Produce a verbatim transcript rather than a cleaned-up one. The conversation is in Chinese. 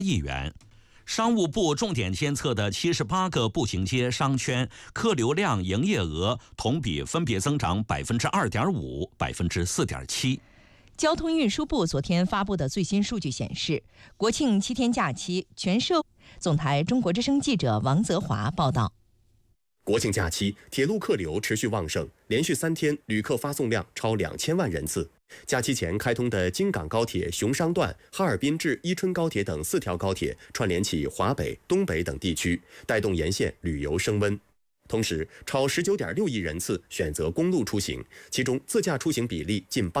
亿元。商务部重点监测的七十八个步行街商圈客流量、营业额同比分别增长百分之二点五、百分之四点七。 交通运输部昨天发布的最新数据显示，国庆七天假期全社。总台中国之声记者王泽华报道。 国庆假期，铁路客流持续旺盛，连续三天旅客发送量超两千万人次。假期前开通的京港高铁雄商段、哈尔滨至伊春高铁等四条高铁串联起华北、东北等地区，带动沿线旅游升温。同时，超十九点六亿人次选择公路出行，其中自驾出行比例近八。